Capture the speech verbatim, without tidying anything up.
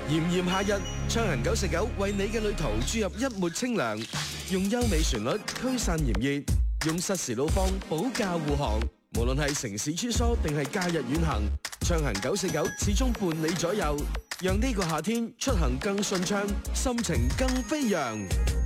炎炎夏日，暢行九四九為你嘅旅途注入一抹清涼，用優美旋律驅散炎熱，用實時路況保駕護航。無論係城市穿梭定係假日遠行，暢行九四九始終伴你左右，讓呢個夏天出行更順暢，心情更飛揚。